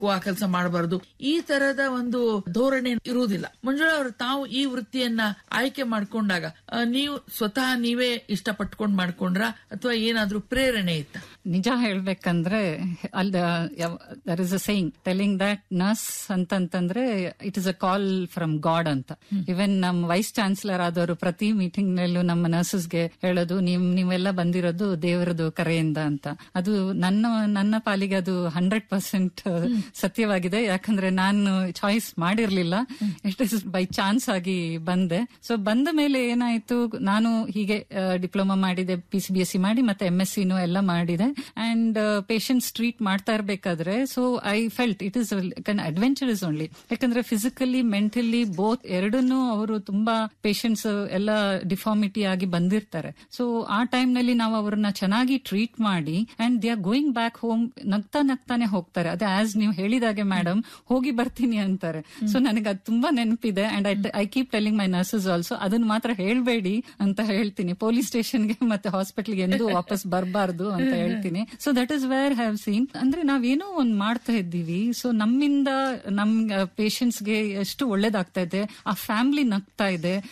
ಆ ಕೆಲಸ ಮಾಡಬಾರದು, ಈ ತರದ ಒಂದು ಧೋರಣೆ ಇರುವುದಿಲ್ಲ. ಮಂಜುಳಾ ಅವರು, ತಾವು ಈ ವೃತ್ತಿಯನ್ನ ಆಯ್ಕೆ ಮಾಡ್ಕೊಂಡಾಗ ನೀವು ಸ್ವತಃ ನೀವೇ ಇಷ್ಟಪಟ್ಕೊಂಡ್ ಮಾಡ್ಕೊಂಡ್ರ ಅಥವಾ ಏನಾದ್ರೂ ಪ್ರೇರಣೆ ಇತ್ತ? ನಿಜ ಹೇಳ್ಬೇಕಂದ್ರೆ there is a saying telling that nurse ಅಂತಂತಂದ್ರೆ it is a call from god ಅಂತ. ಇವನ್ ನಮ್ ವೈಸ್ ಚಾನ್ಸಲರ್ ಆದವರು ಪ್ರತಿ ಮೀಟಿಂಗ್ ನಲ್ಲೂ ನಮ್ಮ ನರ್ಸಸ್ಗೆ ಹೇಳೋದು, ನೀವೆಲ್ಲ ಬಂದಿರೋದು ದೇವರದು ಕರೆಯಿಂದ ಅಂತ. ಅದು ನನ್ನ ಪಾಲಿಗೆ ಅದು 100% ಸತ್ಯವಾಗಿದೆ. ಯಾಕಂದ್ರೆ ನಾನು choice ಮಾಡಿರ್ಲಿಲ್ಲ, it is by chance ಆಗಿ ಬಂದೆ. ಸೊ ಬಂದ ಮೇಲೆ ಏನಾಯ್ತು, ನಾನು ಹೀಗೆ ಡಿಪ್ಲೊಮಾ ಮಾಡಿದೆ, PCBSE ಮಾಡಿ ಮತ್ತೆ MSc ಎಲ್ಲ ಮಾಡಿದೆ. ಅಂಡ್ ಪೇಷಂಟ್ಸ್ ಟ್ರೀಟ್ ಮಾಡ್ತಾ ಇರ್ಬೇಕಾದ್ರೆ so I felt it is adventurous only. ಯಾಕಂದ್ರೆ ಫಿಸಿಕಲಿ ಮೆಂಟಲಿ ಬೋತ್ ಎರಡನ್ನೂ ಅವರು ತುಂಬಾ ಪೇಷಂಟ್ಸ್ ಎಲ್ಲ ಡಿಫಾರ್ಮಿಟಿ ಆಗಿ ಬಂದಿರ್ತಾರೆ. ಸೊ ಆ ಟೈಮ್ ನಲ್ಲಿ ನಾವು ಅವ್ರನ್ನ ಚೆನ್ನಾಗಿ ಟ್ರೀಟ್ ಮಾಡಿ and they are going back home, ನಗ್ತಾನೆ ಹೋಗ್ತಾರೆ. ಅದೇ ಆಸ್ ನೀವು ಹೇಳಿದಾಗೆ ಮೇಡಮ್, ಹೋಗಿ ಬರ್ತೀನಿ ಅಂತಾರೆ. ಸೊ ನನಗೆ ಅದು ತುಂಬಾ ನೆನಪಿದೆ. And I keep telling my nurses also, ಅದನ್ನ ಮಾತ್ರ ಹೇಳ್ಬೇಡಿ ಅಂತ ಹೇಳ್ತೀನಿ. ಪೊಲೀಸ್ ಸ್ಟೇಷನ್ಗೆ ಮತ್ತೆ ಹಾಸ್ಪಿಟಲ್ಗೆ ಎಂದೂ ವಾಪಸ್ ಬರಬಾರ್ದು ಅಂತ ಹೇಳ್ತೀನಿ. So that is where have seen, ಅಂದ್ರೆ ನಾವೇನೋ ಒಂದ್ ಮಾಡ್ತಾ ಇದ್ದೀವಿ, ಸೊ ನಮ್ಮಿಂದ ನಮ್ ಪೇಷಂಟ್ಸ್ಗೆ ಎಷ್ಟು ಒಳ್ಳೇದಾಗ್ತಾ ಇದೆ, ಆ ಫ್ಯಾಮಿಲಿ ನಗ್ತಾ ಇದೆ.